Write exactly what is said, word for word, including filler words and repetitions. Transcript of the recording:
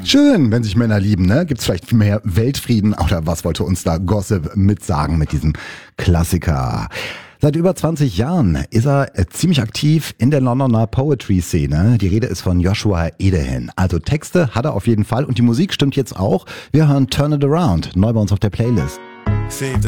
Schön, wenn sich Männer lieben, ne? Gibt's vielleicht mehr Weltfrieden oder was wollte uns da Gossip mitsagen mit diesem Klassiker? Seit über zwanzig Jahren ist er ziemlich aktiv in der Londoner Poetry-Szene. Die Rede ist von Joshua Edehin. Also Texte hat er auf jeden Fall und die Musik stimmt jetzt auch. Wir hören Turn It Around, neu bei uns auf der Playlist. See